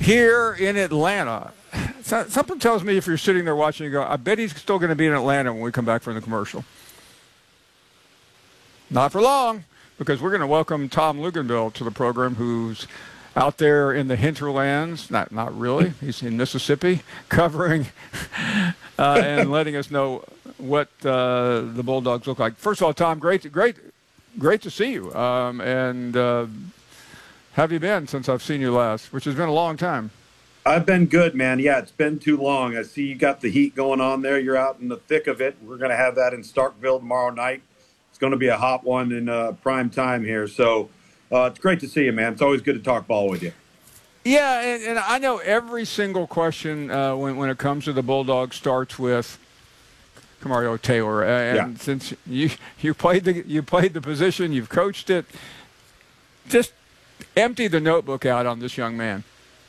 here in Atlanta. Something tells me if you're sitting there watching, you go, I bet he's still going to be in Atlanta when we come back from the commercial. Not for long, because we're going to welcome Tom Luginbill to the program, who's out there in the hinterlands. Not really. He's in Mississippi, covering and letting us know what the Bulldogs look like. First of all, Tom, great to see you. And have you been since I've seen you last, which has been a long time? I've been good, man. Yeah, it's been too long. I see you got the heat going on there. You're out in the thick of it. We're going to have that in Starkville tomorrow night. It's going to be a hot one in prime time here. So it's great to see you, man. It's always good to talk ball with you. Yeah, and I know every single question when it comes to the Bulldogs starts with Kamario Taylor. And since you played the position, you've coached it, just empty the notebook out on this young man.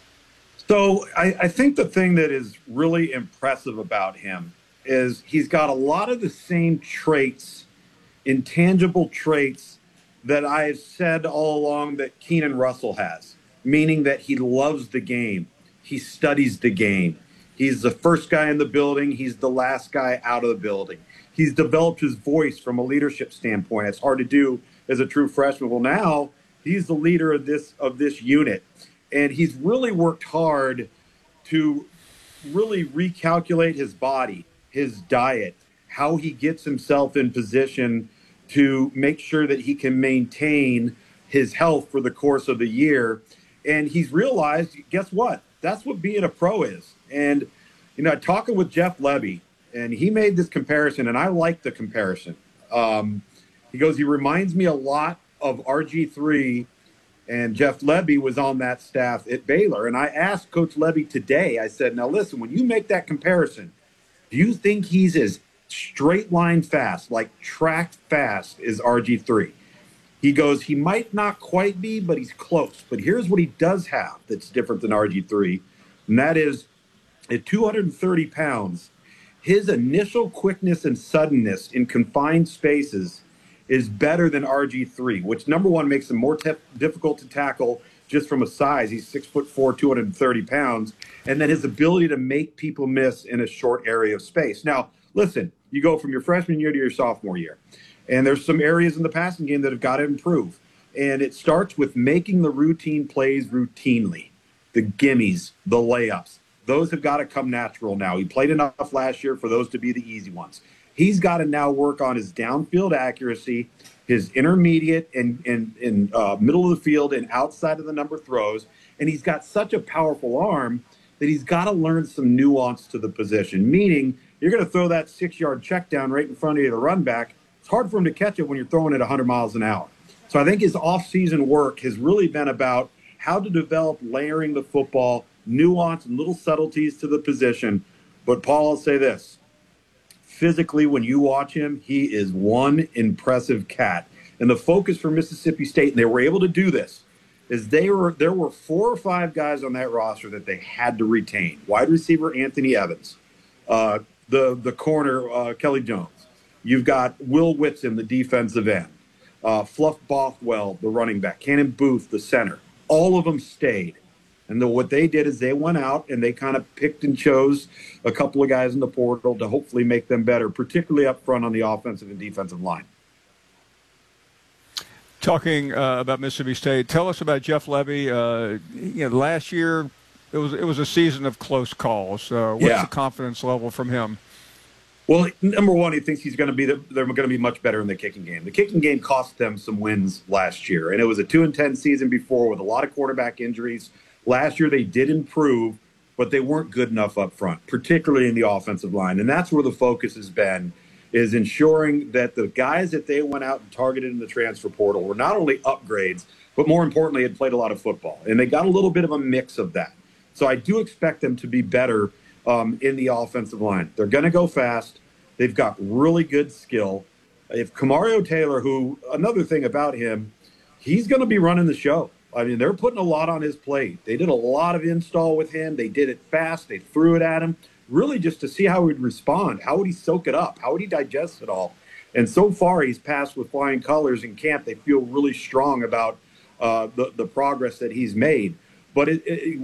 So I think the thing that is really impressive about him is he's got a lot of the same traits, intangible traits, that I've said all along that Keenan Russell has, meaning that he loves the game. He studies the game. He's the first guy in the building. He's the last guy out of the building. He's developed his voice from a leadership standpoint. It's hard to do as a true freshman. Well, now he's the leader of this unit. And he's really worked hard to really recalculate his body, his diet, how he gets himself in position to make sure that he can maintain his health for the course of the year. And he's realized, guess what? That's what being a pro is. And, talking with Jeff Lebby, and he made this comparison, and I like the comparison. He goes, he reminds me a lot of RG3, and Jeff Lebby was on that staff at Baylor. And I asked Coach Lebby today, I said, now listen, when you make that comparison, do you think he's as straight line fast, like track fast, as RG3? He goes, he might not quite be, but he's close. But here's what he does have that's different than RG3, and that is at 230 pounds, his initial quickness and suddenness in confined spaces is better than RG3, which, number one, makes him more difficult to tackle just from a size. He's 6'4", 230 pounds. And then his ability to make people miss in a short area of space. Now, listen, you go from your freshman year to your sophomore year, and there's some areas in the passing game that have got to improve. And it starts with making the routine plays routinely, the gimmies, the layups. Those have got to come natural now. He played enough last year for those to be the easy ones. He's got to now work on his downfield accuracy, his intermediate and middle of the field and outside of the number throws. And he's got such a powerful arm that he's got to learn some nuance to the position, meaning you're going to throw that 6-yard check down right in front of you, the run back. It's hard for him to catch it when you're throwing it 100 miles an hour. So I think his off-season work has really been about how to develop layering the football, nuance and little subtleties to the position. But Paul, I'll say this. Physically, when you watch him, he is one impressive cat. And the focus for Mississippi State, and they were able to do this, is there were 4 or 5 guys on that roster that they had to retain. Wide receiver Anthony Evans, the corner Kelly Jones. You've got Will Whitson, the defensive end, Fluff Bothwell, the running back, Cannon Booth, the center. All of them stayed. And what they did is they went out and they kind of picked and chose a couple of guys in the portal to hopefully make them better, particularly up front on the offensive and defensive line. Talking about Mississippi State, tell us about Jeff Lebby. Last year it was a season of close calls. What's the confidence level from him? Well, number one, he thinks they're going to be much better in the kicking game. The kicking game cost them some wins last year, and it was a 2-10 season before with a lot of quarterback injuries. Last year they did improve, but they weren't good enough up front, particularly in the offensive line. And that's where the focus has been, is ensuring that the guys that they went out and targeted in the transfer portal were not only upgrades, but more importantly, had played a lot of football. And they got a little bit of a mix of that. So I do expect them to be better in the offensive line. They're going to go fast. They've got really good skill. If Kamario Taylor, who, another thing about him, he's going to be running the show. I mean, they're putting a lot on his plate. They did a lot of install with him. They did it fast. They threw it at him, really just to see how he'd respond. How would he soak it up? How would he digest it all? And so far, he's passed with flying colors in camp. They feel really strong about the progress that he's made. But